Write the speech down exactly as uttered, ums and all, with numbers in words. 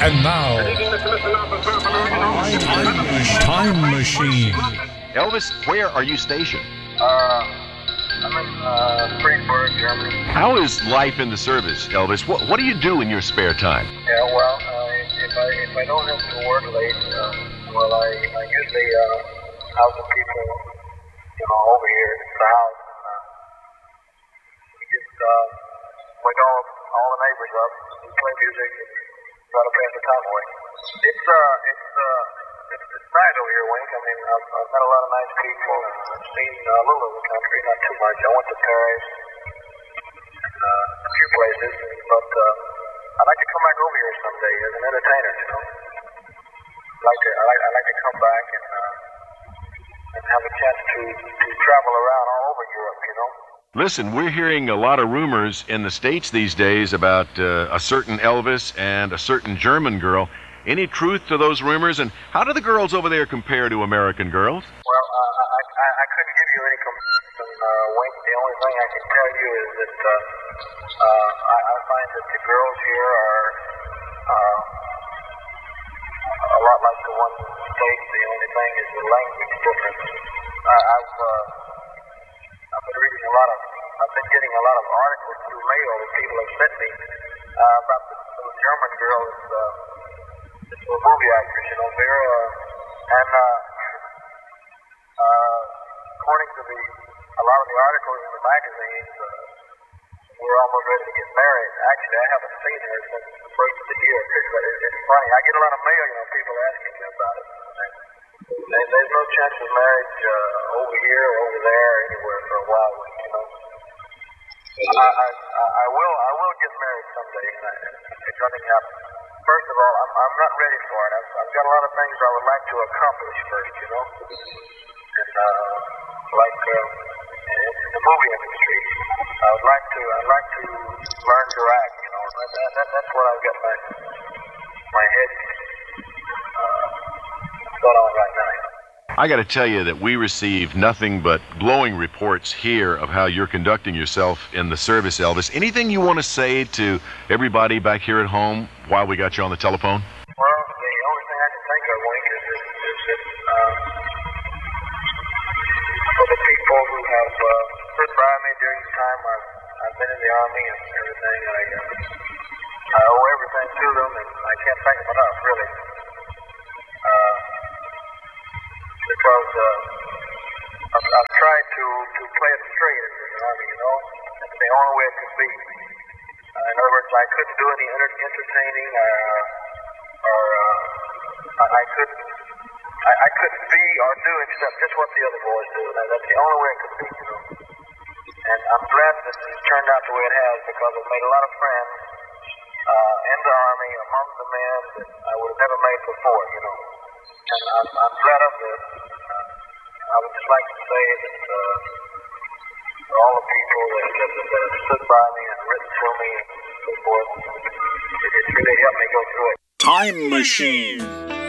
And now, Time, Time Machine. Elvis, where are you stationed? Uh, I'm in uh, Friedberg, Germany. How is life in the service, Elvis? What What do you do in your spare time? Yeah, well, uh, if I if I don't have to work late, uh, well, I, I usually uh, have the people, you know, over here at the house. Uh, we just uh, wake all all the neighbors up, and play music, and try to pass the time away. It's uh, it's uh, it's, it's nice over here, Wink. I mean, I've, I've met a lot of nice people. I've seen uh, a little of the country, not too much. I went to Paris and uh, a few places, but uh, I'd like to come back over here someday as an entertainer. You know, I'd like to I like, I like to come back and uh, and have a chance to to travel around all over Europe. You know. Listen, we're hearing a lot of rumors in the States these days about uh, a certain Elvis and a certain German girl. Any truth to those rumors? And how do the girls over there compare to American girls? Well, uh, I, I I couldn't give you any comparison, uh, Wink. The only thing I can tell you is that uh, uh, I, I find that the girls here are uh, a lot like the ones in the States. The only thing is the language difference. Uh, I've uh, I've been reading a lot of, I've been getting a lot of articles through mail that people have sent me uh, about the, the German girls, uh, this little movie actress, you know, Vera, and uh, uh, according to the, a lot of the articles in the magazines, uh, we're almost ready to get married. Actually, I haven't seen her since the first of the year, but it's, it's funny. I get a lot of mail, you know, people asking me about it. There, there's no chance of marriage uh, over here or over there or anywhere for a while, you know. I, I, I will I will get married someday, and I, it's going to happen. First of all, I'm, I'm not ready for it. I've, I've got a lot of things I would like to accomplish first, you know. And uh, like uh, in the movie industry, I would like to I'd like to learn to act, you know. That, that, that's what I've got my my head uh, set on right now. I got to tell you that we receive nothing but glowing reports here of how you're conducting yourself in the service, Elvis. Anything you want to say to everybody back here at home while we got you on the telephone? Well, the only thing I can think of, Wink, is that, is that uh, for the people who have uh, stood by me during the time I've, I've been in the Army and everything, I, uh, I owe everything to them, and I can't thank them enough, really. Uh, because uh, I've, I've tried to, to play it straight in the Army, you know. It's the only way it could be. Uh, in other words, I couldn't do any enter- entertaining, uh, or uh, I, I couldn't, I, I couldn't be or do except just what the other boys do. And that's the only way it could be, you know. And I'm glad that it turned out the way it has, because I've made a lot of friends uh, in the Army among the men that I would have never made before, you know. And I'm, I'm glad of this. Uh, I would just like to say that uh, for all the people that, that, that have stood by me and written to me and so forth, it, it's really helped me go through it. Time Machine.